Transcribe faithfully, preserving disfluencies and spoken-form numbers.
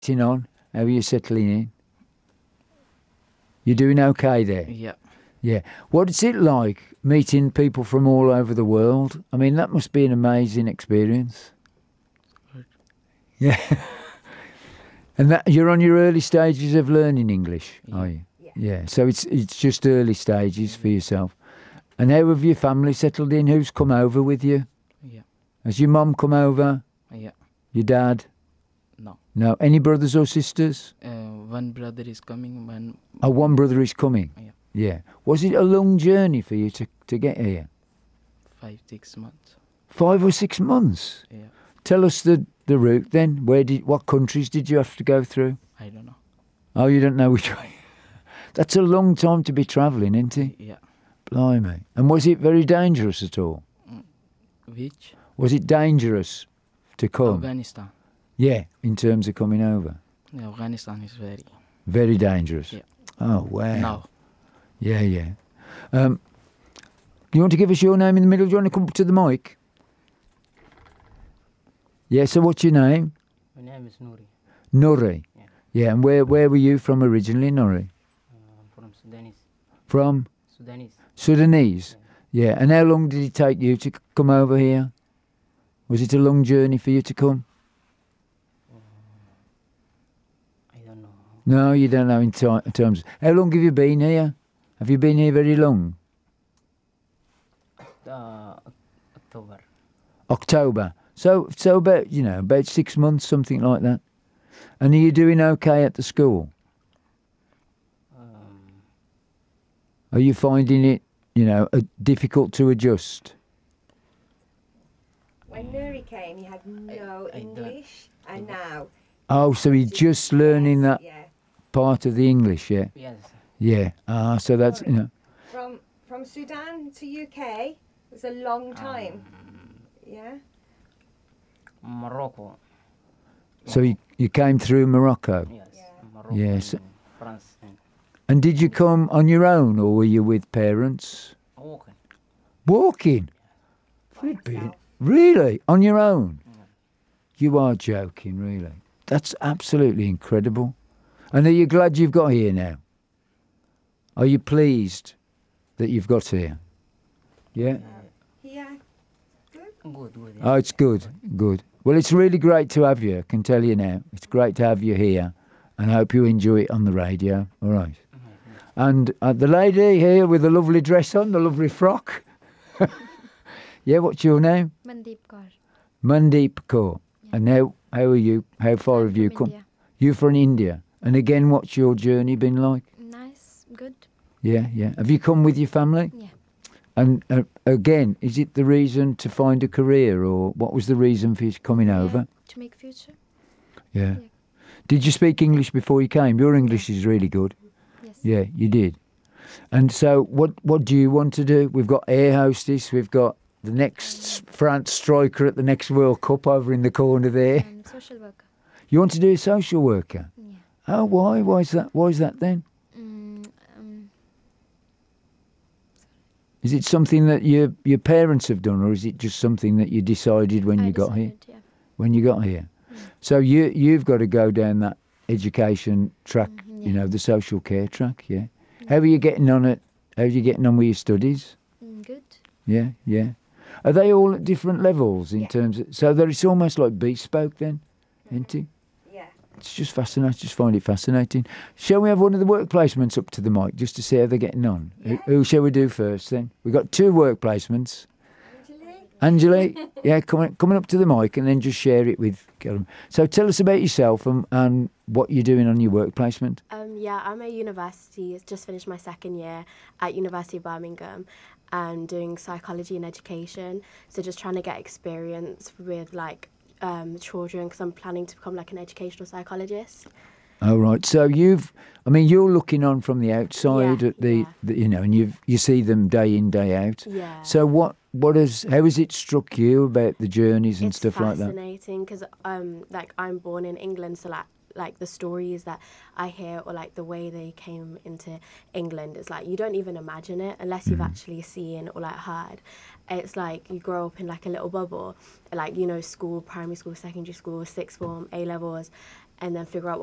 Getting on? How are you settling in? You're doing okay there? Yeah. Yeah. What's it like meeting people from all over the world? I mean, that must be an amazing experience. Good. Yeah. And that you're on your early stages of learning English, are Yeah. you? Yeah. Yeah. So it's it's just early stages for yourself. And how have your family settled in? Who's come over with you? Yeah. Has your mum come over? Yeah. Your dad? No. No. Any brothers or sisters? Uh, one brother is coming. One. Oh, one brother is coming. Yeah. Yeah. Was it a long journey for you to, to get here? Five six months. Five or six months? Yeah. Tell us the, the route then. Where did what countries did you have to go through? I don't know. Oh, you don't know which way. That's a long time to be travelling, isn't it? Yeah. Blimey. And was it very dangerous at all? Which? Was it dangerous to come? Afghanistan. Yeah, in terms of coming over. Yeah, Afghanistan is very. Very dangerous. Yeah. Oh, wow. Now. Yeah, yeah. Um, you want to give us your name in the middle? Do you want to come up to the mic? Yeah, so what's your name? My name is Nouri. Nuri. Yeah. Yeah, and where, where were you from originally, Nuri? Uh, I'm from Sudanese. From Sudanese. Sudanese? Yeah, and how long did it take you to c- come over here? Was it a long journey for you to come? I don't know. No, you don't know in ti- terms. How long have you been here? Have you been here very long? Uh, October. October. So, so about, you know, about six months, something like that. And are you doing okay at the school? Um, Are you finding it, you know, uh, difficult to adjust? When Nuri came, he had no I don't- English, and now Oh, so he's just learning that Yeah. part of the English, yeah? yes. Yeah. Ah, so that's, you know, From from Sudan to U K was a long time. Yeah. Morocco. so you, you came through Morocco. Yes. Yeah. Morocco. Yes. And France. And And did you come on your own or were you with parents? walking. Walking? Flipping. Really? On your own? You are joking, really. That's absolutely incredible. And are you glad you've got here now? Are you pleased that you've got here? Yeah? Yeah. Good, good. Oh, it's good, good. Well, it's really great to have you, I can tell you now. It's great to have you here, and I hope you enjoy it on the radio, all right? And uh, the lady here with the lovely dress on, the lovely frock. Yeah, what's your name? Mandeep Kaur. Mandeep Kaur. And now, how are you? How far I'm have you from come? India. You're from India. And again, what's your journey been like? Nice, good. Yeah, yeah. Have you come with your family? Yeah. And uh, again, is it the reason to find a career, or what was the reason for you coming Yeah, over? to make future. Yeah. Yeah. Did you speak English before you came? Your English is really good. Yes. Yeah, you did. And so, what what do you want to do? We've got air hostess. We've got the next s- France striker at the next World Cup over in the corner there. And social worker. You want to do a social worker? Yeah. Oh, why? Why is that? Why is that then? Mm, um, Is it something that your your parents have done, or is it just something that you decided when I you got here? decided, yeah. When you got here, so you you've got to go down that education track, Mhm, you yeah. know, the social care track. Yeah. How are you getting on it? How are you getting on with your studies? Mm, good. Yeah, yeah. Are they all at different levels in Yeah. terms of, so there it's almost like bespoke then, isn't it? Yeah. It's just fascinating. I just find it fascinating. Shall we have one of the work placements up to the mic just to see how they're getting on? Who, who shall we do first then? We've got two work placements. Angelique? Angeli, yeah, coming coming up to the mic and then just share it with Gilliam. So tell us about yourself and, and what you're doing on your work placement. Um, yeah, I'm at university. Just finished my second year at University of Birmingham, and doing psychology and education. So just trying to get experience with like um, children, because I'm planning to become like an educational psychologist. All right. So you've, I mean, you're looking on from the outside Yeah, at the, yeah. the, you know, and you you see them day in day out. Yeah. So what what has how has it struck you about the journeys and It's stuff like that? fascinating because um, like I'm born in England, so like like the stories that I hear or like the way they came into England, it's like you don't even imagine it unless you've actually seen or like heard. It's like you grow up in like a little bubble, like, you know, school, primary school, secondary school, sixth form, A levels, and then figure out